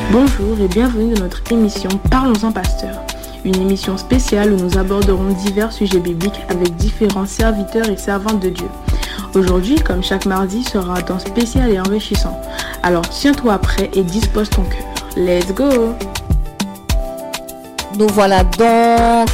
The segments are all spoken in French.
Bonjour et bienvenue dans notre émission Parlons-en Pasteur, une émission spéciale où nous aborderons divers sujets bibliques avec différents serviteurs et servantes de Dieu. Aujourd'hui, comme chaque mardi, sera un temps spécial et enrichissant. Alors tiens-toi prêt et dispose ton cœur. Let's go! Nous voilà donc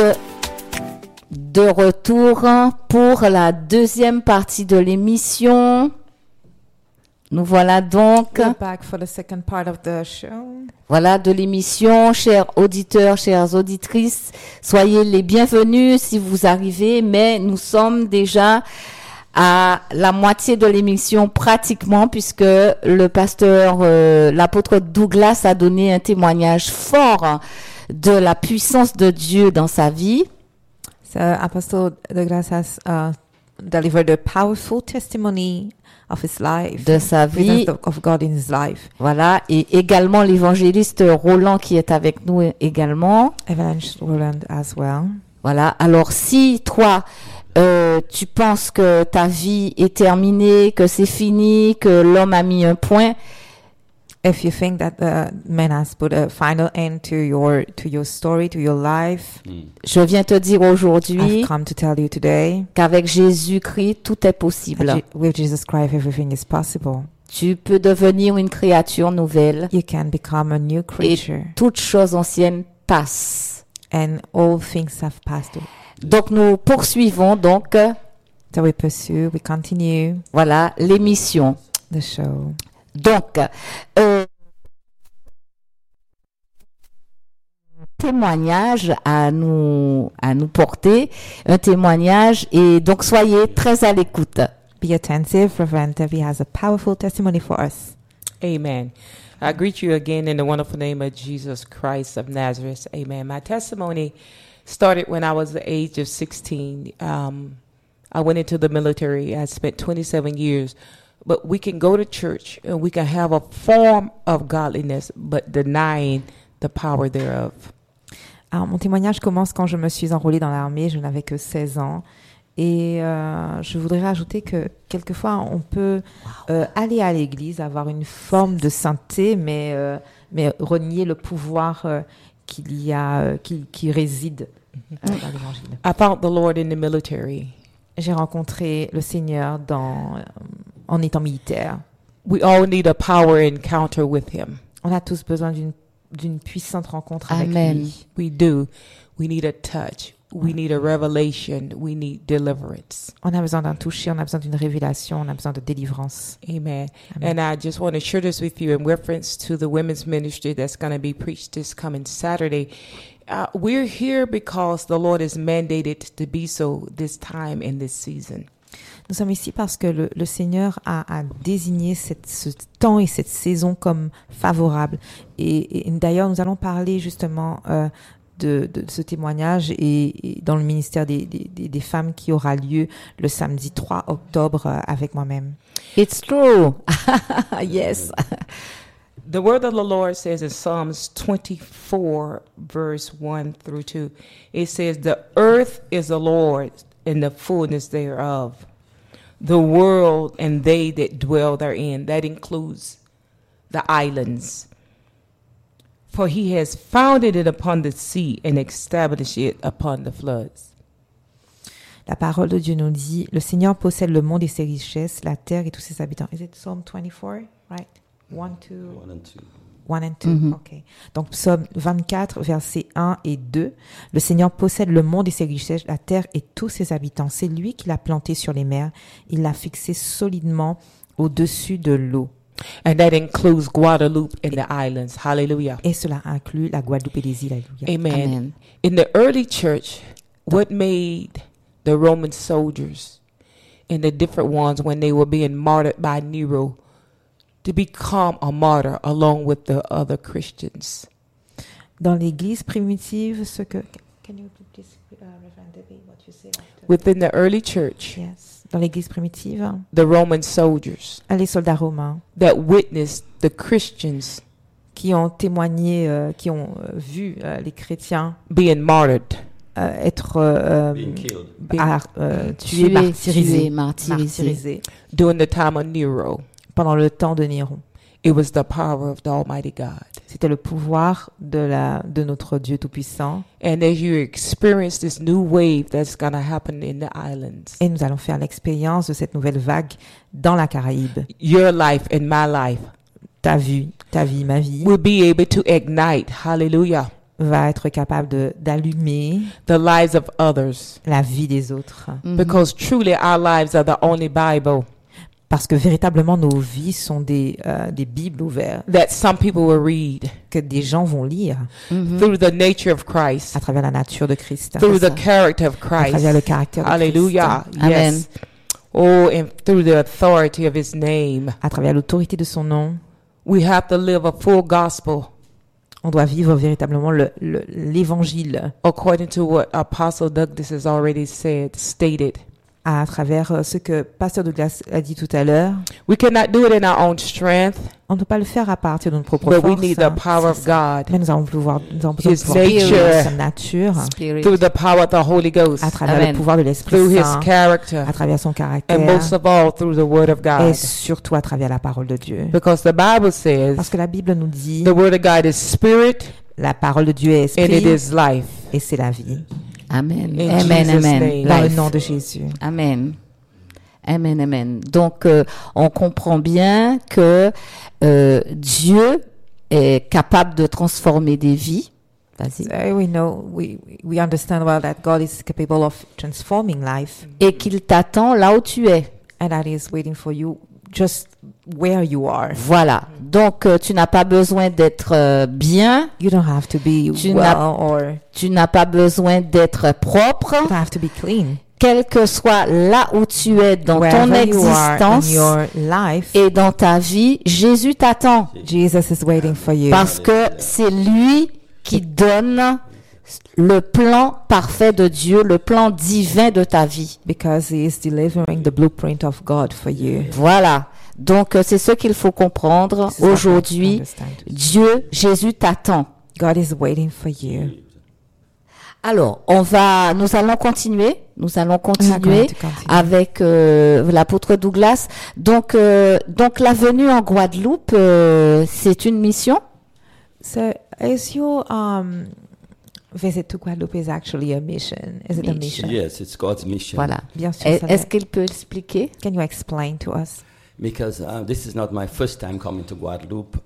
de retour pour la deuxième partie de l'émission. Nous voilà donc back for the second part of the show. Voilà de l'émission, chers auditeurs, chères auditrices. Soyez les bienvenus si vous arrivez, mais nous sommes déjà à la moitié de l'émission pratiquement, puisque le pasteur, l'apôtre Douglas a donné un témoignage fort de la puissance de Dieu dans sa vie. So Apostle Douglas has delivered a powerful testimony of his life, de sa vie, of God in his life. Voilà, et également l'évangéliste Roland qui est avec nous également. Evangelist Roland as well. Voilà, alors si toi, tu penses que ta vie est terminée, que c'est fini, que l'homme a mis un point, if you think that the man has put a final end to your story, to your life, je viens te dire aujourd'hui I've come to tell you today qu'avec Jésus-Christ, tout est possible. With Jesus Christ, everything is possible. Tu peux devenir une créature nouvelle. You can become a new creature. Et toutes choses anciennes passent. And all things have passed away. Donc nous poursuivons donc. So we pursue, we continue. Voilà l'émission. The show. Donc, témoignage à nous porter, un témoignage, et donc soyez très à l'écoute. Be attentive, Reverend Debbie has a powerful testimony for us. Amen. I greet you again in the wonderful name of Jesus Christ of Nazareth. Amen. My testimony started when I was the age of 16. I went into the military. I spent 27 years. But we can go to church and we can have a form of godliness, but denying the power thereof. Alors, mon témoignage commence quand je me suis enrôlée dans l'armée. Je n'avais que 16 ans. Et je voudrais rajouter que quelquefois, on peut aller à l'église, avoir une forme de sainteté, mais renier le pouvoir qui réside dans l'évangile. I found the Lord in the military. J'ai rencontré le Seigneur en étant militaire. We all need a power encounter with him. On a tous besoin d'une puissante rencontre avec Amen. lui. We do. We need a touch. We need a revelation. We need deliverance. On a besoin d'un toucher, on a besoin d'une révélation, on a besoin de délivrance. Amen. And I just want to share this with you in reference to the women's ministry that's going to be preached this coming Saturday. We're here because the Lord is mandated to be so this time in this season. Nous sommes ici parce que le Seigneur a désigné ce temps et cette saison comme favorable. Et d'ailleurs, nous allons parler justement de ce témoignage et dans le ministère des femmes qui aura lieu le samedi 3 octobre avec moi-même. It's true. Yes. The word of the Lord says in Psalms 24, verse 1 through 2, it says, "The earth is the Lord's and the fullness thereof, the world and they that dwell therein." That includes the islands. "For he has founded it upon the sea and established it upon the floods." La parole de Dieu nous dit, le Seigneur possède le monde et ses richesses, la terre et tous ses habitants. Is it Psalm 24, right? 1 and 2. Mm-hmm. Okay. Donc Psaume 24, versets 1 et 2. Le Seigneur possède le monde et ses richesses, la terre et tous ses habitants. C'est lui qui l'a planté sur les mers. Il l'a fixé solidement au-dessus de l'eau. And that includes Guadeloupe and the islands. Hallelujah. Et cela inclut la Guadeloupe et les îles. Alléluia. Amen. Amen. In the early church, what made the Roman soldiers and the different ones when they were being martyred by Nero to become a martyr along with the other Christians? Dans l'église primitive, ce que... Can you please, Reverend Debbie, what you say after? Within the early church, Yes. Dans l'église primitive, the Roman soldiers les soldats romains that witnessed the Christians qui ont témoigné, qui ont vu les chrétiens being martyred, être tués, martyrisés during the time of Nero. pendant le temps de Néron. It was the power of the Almighty God. C'était le pouvoir de notre Dieu Tout-Puissant. And as you experience this new wave that's going to happen in the islands, Et nous allons faire l'expérience de cette nouvelle vague dans la Caraïbe. your life and my life Ta vie, ma vie, will be able to ignite, hallelujah, va être capable d'allumer the lives of others. la vie des autres. Because truly our lives are the only Bible Parce que véritablement, nos vies sont des Bibles ouvertes that some people will read que des gens vont lire through the nature of Christ, à travers la nature de Christ, through the character of à travers Christ. le caractère de Hallelujah. Christ, Amen. Yes. Oh, and through the authority of his name. à travers l'autorité de son nom. We have to live a full gospel On doit vivre véritablement l'évangile according to what Apostle Douglas has already stated. à travers ce que Pasteur Douglas a dit tout à l'heure. We cannot do it in our own strength, On ne peut pas le faire à partir de notre propre but we force. need the power of God Mais nous avons besoin de His pouvoir vivre nature. sa nature Spirit. through the power of the Holy Ghost, à travers Amen. le pouvoir de l'Esprit through his Saint, character, à travers son and caractère most of all through the Word of et God. surtout à travers la parole de Dieu. Because the Bible says Parce que la Bible nous dit the Word of God is spirit la parole de Dieu est and it esprit is life. et c'est la vie. Amen. In Amen. Jesus' Amen. name. Dans le Life. nom de Jésus. Amen. Amen, amen. Donc, on comprend bien que Dieu est capable de transformer des vies. Vas-y. We understand well that God is capable of transforming life, Et qu'il t'attend là où tu es. and that He is waiting for you just where you are. Voilà. Donc, tu n'as pas besoin d'être bien. You don't have to be Tu well n'as- or Tu n'as pas besoin d'être propre. you don't have to be clean. Quel que soit là où tu es dans ton Wherever you are existence in your life, et dans ta vie, Jésus t'attend. Jesus is waiting for you. Parce que c'est lui qui donne le plan parfait de Dieu, le plan divin de ta vie. Because He is delivering the blueprint of God for you. Voilà. Donc, c'est ce qu'il faut comprendre This is what we aujourd'hui. understand. Dieu, Jésus t'attend. God is waiting for you. Alors, nous allons continuer. Nous allons going continuer to continue. avec l'apôtre Douglas. Donc la venue en Guadeloupe, c'est une mission. So, is your visit to Guadeloupe is actually a mission? Is it a mission? Yes, it's God's mission. Voilà. Bien sûr, ça Est-ce l'est. qu'il peut expliquer? Can you explain to us? Because this is not my first time coming to Guadeloupe.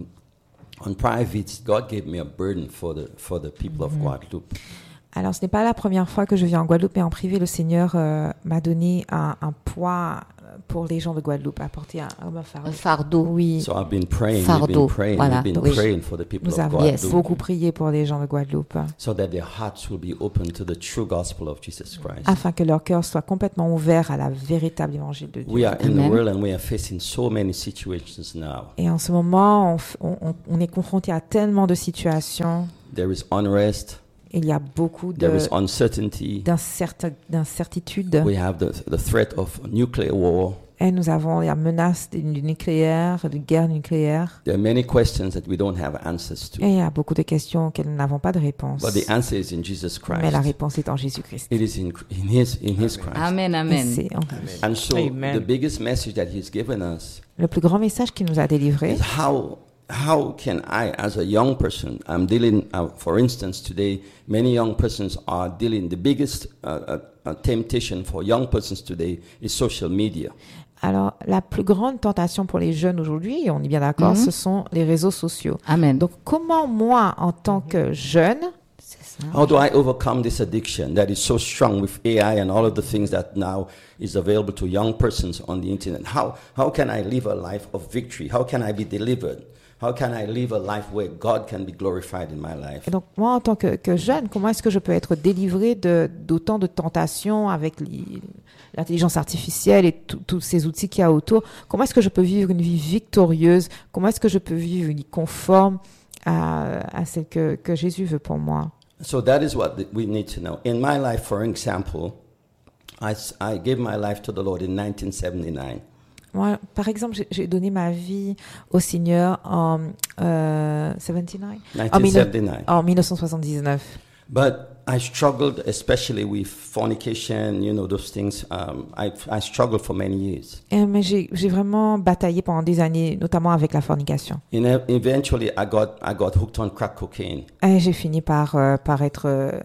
On private, God gave me a burden for the people of Guadeloupe. Alors, ce n'est pas la première fois que je viens en Guadeloupe, mais en privé, le Seigneur m'a donné un poids pour les gens de Guadeloupe, à porter un fardeau. Un fardeau. Oui, So I've been praying, Fardeau, we've been praying, voilà. we've been Oui. praying for the people nous of avons Guadeloupe, beaucoup prié pour les gens de Guadeloupe, so that their hearts will be open to the true gospel of Jesus Christ. afin que leur cœur soit complètement ouvert à la véritable évangile de Dieu. We are in Amen. the world and we are facing so many situations now. Et en ce moment, on est confronté à tellement de situations. There is unrest, Il y a beaucoup there is uncertainty, d'incertitudes. we have the threat of nuclear war. Et nous avons la menace du nucléaire, de guerre nucléaire. There are many questions that we don't have answers to. Et il y a beaucoup de questions auxquelles nous n'avons pas de réponse. But the answer is in Jesus Mais la Christ. réponse est en Jésus-Christ. It is in His Christ. Amen, Et amen. c'est en- And so Amen. the biggest message that He's given us Le plus grand message qu'il nous a délivré, is how can I, as a young person, I'm dealing, for instance, today, many young persons are dealing, the biggest temptation for young persons today is social media. alors la plus grande tentation pour les jeunes aujourd'hui, et on est bien d'accord, ce sont les réseaux sociaux. Amen. Donc comment moi, en tant que jeune, c'est ça. How do I overcome this addiction that is so strong with AI and all of the things that now is available to young persons on the internet? How can I live a life of victory? How can I be delivered? How can I live a life where God can be glorified in my life? et donc moi en tant que jeune, comment est-ce que je peux être délivré d'autant de tentations avec l'intelligence artificielle et tous ces outils qu'il y a autour? Comment est-ce que je peux vivre une vie victorieuse? Comment est-ce que je peux vivre une vie conforme à celle que Jésus veut pour moi? So that is what we need to know. In my life, for example, I gave my life to the Lord in 1979. Moi, par exemple, j'ai donné ma vie au Seigneur en 79? 1979. En 1979. But I struggled, especially with fornication, those things. I struggled for many years. Mais j'ai vraiment bataillé pendant des années, notamment avec la fornication. And eventually, I got hooked on crack cocaine. Et j'ai fini par être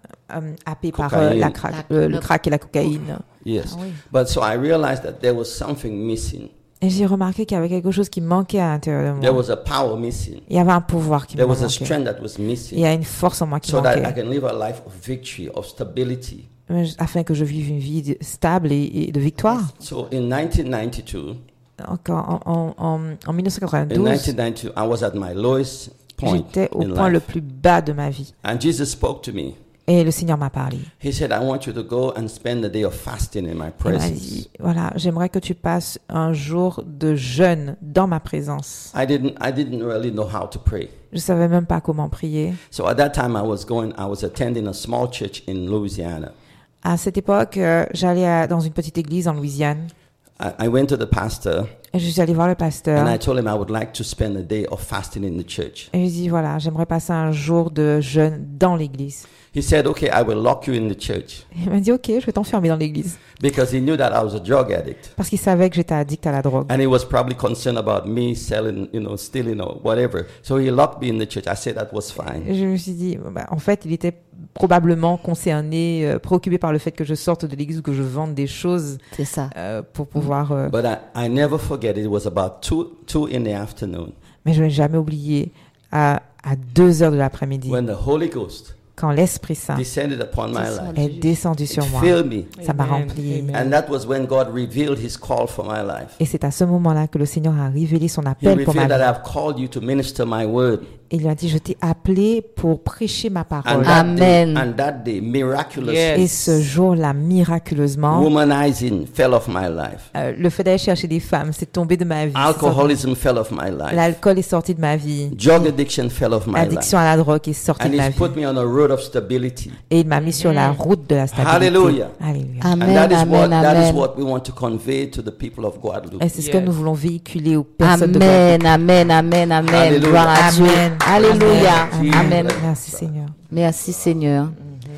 happé par Cocaïne. le crack et la cocaïne. Yes. Ah oui. But so I realized that there was something missing. Et j'ai remarqué qu'il y avait quelque chose qui manquait à l'intérieur de There moi. was a power missing. Il y avait un pouvoir qui me There was a manquait. strength that was Il missing. y a une force en moi qui So that I manquait. can live a life of victory, of stability. Afin que je vive une vie stable et de victoire. So in 1992, Donc, en in 1992, 1992, I was at my lowest point j'étais au in point le life. plus bas de ma vie. And Jesus spoke to me. Et le Seigneur m'a parlé. He said, I want you to go and spend the day of fasting in my Il m'a presence. dit, voilà, j'aimerais que tu passes un jour de jeûne dans ma présence. I didn't really know how to pray. Je savais même pas comment prier. So at that time, I was attending a small church in Louisiana. À cette époque, j'allais dans une petite église en Louisiane. I went to the pastor Et je suis allée voir le and pasteur. I told him I would like to spend a day of fasting in the church. Et je lui ai dit, voilà, j'aimerais passer un jour de jeûne dans l'église. He said, okay, I will lock you in the church Il m'a dit, ok, je vais t'enfermer dans l'église. because he knew that I was a drug addict. Parce qu'il savait que j'étais addict à la drogue. And he was probably concerned about me selling, stealing or whatever. So he locked me in the church. I said that was fine. Et je me suis dit, en fait, il était probablement concerné, préoccupé par le fait que je sorte de l'église ou que je vende des choses C'est ça. pour pouvoir... But I never forget, it was about 2 in the afternoon Mais je ne vais jamais oublier, à 2 heures de l'après-midi, when the Holy Ghost quand l'Esprit Saint descended upon my life. est descendu sur It moi. filled me. Ça m'a Amen. rempli. Amen. And that was when God revealed his call for my life. Et c'est à ce moment-là que le Seigneur a révélé son He appel pour ma revealed that vie. I've called you to minister my word. Et il lui a dit, je t'ai appelé pour prêcher ma And parole. Amen. that day, miraculously, Yes. Et ce jour-là, miraculeusement, womanizing fell off my life. le fait d'aller chercher des femmes, c'est tombé de ma vie. Alcoholism fell off my life. L'alcool est sorti de ma vie. Drug addiction fell off my life. L'addiction à la drogue est sortie And de ma he's vie. put me on a road of stability. Et il m'a mis sur la route de la stabilité. Hallelujah. Alléluia. And Amen, that is amen, that is amen. what we want to convey to the people of Guadeloupe. Et c'est ce que Yes. nous voulons véhiculer aux personnes de Guadeloupe. Amen, amen, amen, amen. Alléluia. Gloire à Dieu. Amen. Alléluia. Amen. Amen. Merci Seigneur. Merci Seigneur.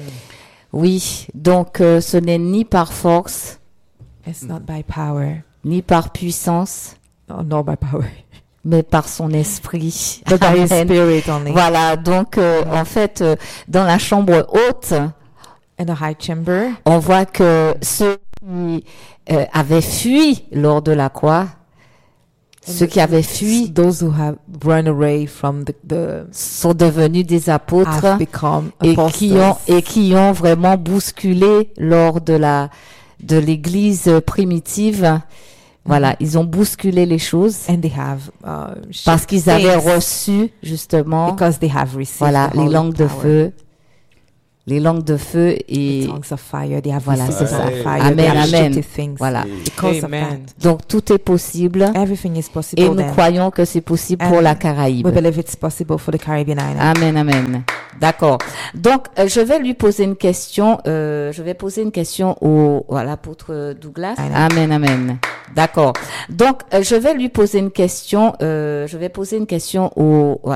Oui, donc ce n'est ni par force, It's not by power, ni par puissance, nor by power, mais par son esprit. but by His Amen. Spirit only. Voilà, donc en fait, dans la chambre haute, In the high chamber, on voit que ceux qui avaient fui lors de la croix, ceux qui avaient fui those who have run away from the sont devenus des apôtres have become et apostles. qui ont vraiment bousculé lors de l'église primitive. Voilà, ils ont bousculé les choses And they have parce qu'ils avaient things reçu justement because they have received voilà the les Holy langues de power. feu, les langues de feu The et tongues of fire, they have Voilà, received c'est the ça. tongue of fire, Amen, they have amen. shifted things. voilà. Because Amen. of Donc tout est possible that, everything is possible et nous then. croyons que c'est possible And pour la Caraïbe. We believe it's possible for the Caribbean island. Amen, amen. D'accord. Donc, je vais lui poser une question. Je vais poser une question à l'apôtre Douglas. Amen. Amen, amen. D'accord. Donc, je vais lui poser une question. Je vais poser une question